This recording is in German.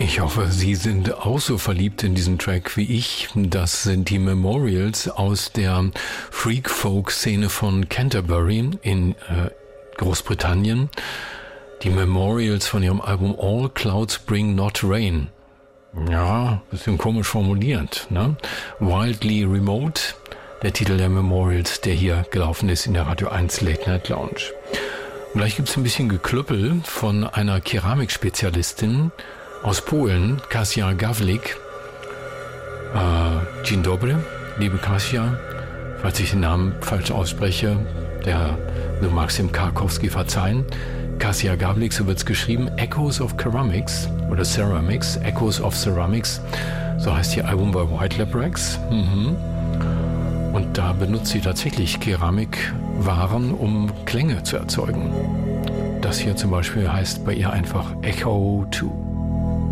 Ich hoffe, Sie sind auch so verliebt in diesen Track wie ich. Das sind die Memorials aus der Freak-Folk-Szene von Canterbury in Großbritannien. Die Memorials von ihrem Album All Clouds Bring Not Rain. Ja, bisschen komisch formuliert, ne? Wildly Remote, der Titel der Memorials, der hier gelaufen ist in der Radio 1 Late Night Lounge. Und gleich gibt's ein bisschen Geklüppel von einer Keramikspezialistin aus Polen, Kasia Gawlik. Dzień dobry, liebe Kasia. Falls ich den Namen falsch ausspreche, du magst dem Karkowski verzeihen. Kasia Gawlik, so wird's geschrieben. Echoes of Ceramics oder Ceramics, Echoes of Ceramics, so heißt ihr Album bei White Lab Records. Und da benutzt sie tatsächlich Keramikwaren, um Klänge zu erzeugen. Das hier zum Beispiel heißt bei ihr einfach Echo 2.